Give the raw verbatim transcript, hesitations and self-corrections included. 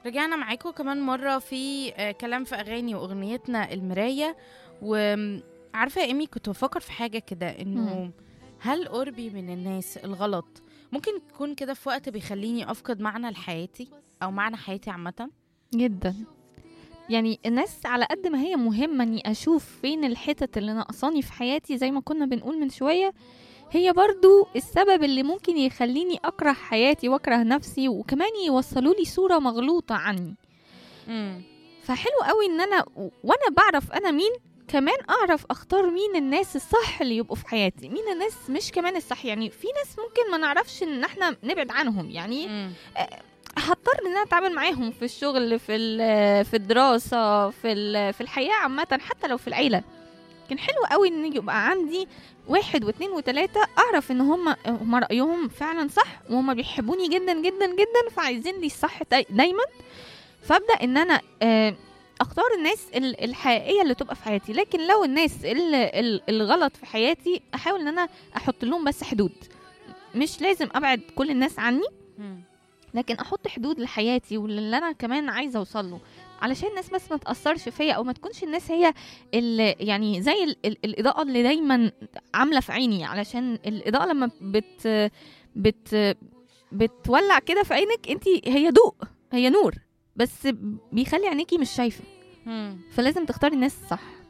رجعنا معاكم كمان مرة في آه، كلام في أغاني وأغنيتنا المراية. وعارفة يا إيمي، كنت بفكر في حاجة كده، مم. إنه هل قربي من الناس الغلط ممكن يكون كده في وقت بيخليني أفقد معنى لحياتي أو معنى حياتي عامة؟ جدا. يعني الناس على قد ما هي مهمة اني اشوف فين الحتت اللي ناقصاني في حياتي زي ما كنا بنقول من شوية، هي برضو السبب اللي ممكن يخليني اكره حياتي واكره نفسي، وكمان يوصلوا لي صورة مغلوطة عني. امم فحلو قوي ان انا و- وانا بعرف انا مين، كمان اعرف اختار مين الناس الصح اللي يبقوا في حياتي، مين الناس مش كمان الصح. يعني في ناس ممكن ما نعرفش ان احنا نبعد عنهم، يعني امم هضطر ان انا اتعامل معاهم في الشغل، في ال- في الدراسه، في ال- في الحياه عامه، حتى لو في العيله. كان حلو قوي ان يبقى عندي واحد واثنين وثلاثة اعرف ان هم هم رايهم فعلا صح، وهم بيحبوني جدا جدا جدا، فعايزين لي الصح داي- دايما. فابدا ان انا آه، اختار الناس ال- الحقيقيه اللي تبقى في حياتي. لكن لو الناس ال- ال- الغلط في حياتي، احاول ان انا احط لهم بس حدود. مش لازم ابعد كل الناس عني، لكن احط حدود لحياتي واللي انا كمان عايزه اوصل له، علشان الناس بس ما تاثرش فيا، او ما تكونش الناس هي اللي يعني زي ال ال الاضاءه اللي دايما عامله في عيني. علشان الاضاءه لما بت بت بتولع كده في عينك انت، هي ضوء، هي نور، بس بيخلي عينيكي مش شايفه. امم فلازم تختاري الناس صح.